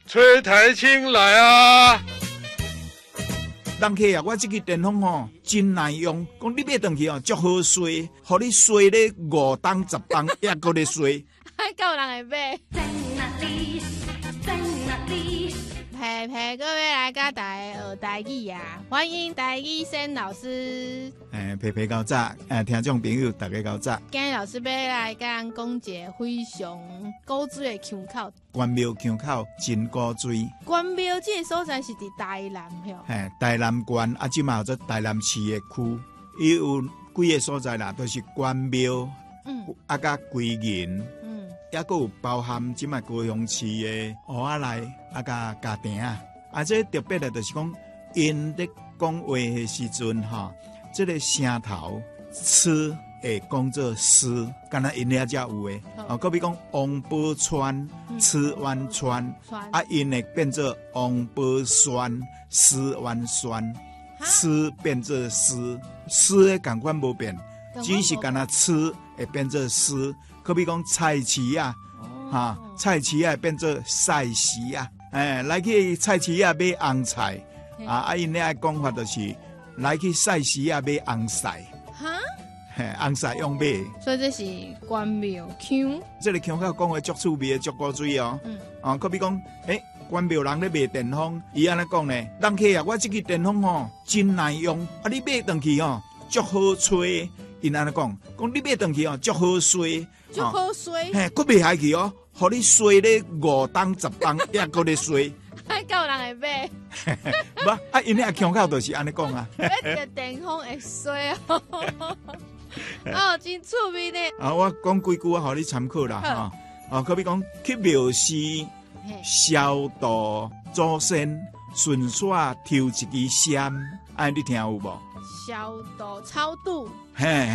崔台青来啊！ 人客啊，我这个电风吼真耐用，讲你买回去哦，足好吹，互你吹咧5档10档，也搁咧吹。 还够人会买。 在哪里？在哪里？ 佩佩各位来甲大家学台语啊！欢迎台语森老师。 皮皮高早，听众朋友大家高早。 今日老师要来甲咱讲一个非常古水的腔口。 关庙腔口真古水。 关庙这个所在是伫台南哟。 台南县啊，即嘛有做台南市的区，伊有几个所在啦，都是关庙，啊甲归仁，也佫有包含即嘛高雄市的蚵仔内，啊甲家庭啊。啊，这特别的就是讲，因咧讲话的时阵吼，这个声头词会讲做诗，敢若因遐才有诶。哦，搁比讲王宝钏、词婉川，啊，因会变做王宝酸、诗婉酸，词变做诗，诗诶共款无变，只是敢若词会变做诗。可比讲菜市啊，哈，菜市啊变做菜市啊。来去菜市啊买红菜，啊，因遐讲法就是来去菜市啊买红菜，红菜用买。 所以这是关庙腔。 这个腔口讲话足趣味、足古水哦。可比讲，关庙人咧卖电风，伊安尼讲呢，人客啊，我这个电风吼真耐用，啊，你买回去吼足好吹。因安尼讲你买回去吼足好吹， 足好吹， 佫袂害去哦。互你吹咧5档10档，也搁咧吹， 还够人会买。 无啊，因遐腔口就是安尼讲啊。 一个电风会吹哦，哦，真趣味呢。 啊，我讲几句啊，互你参考啦哈。可比讲去庙寺消毒祖先，顺续抽一支香，你听有无？ 消毒超度。 嘿。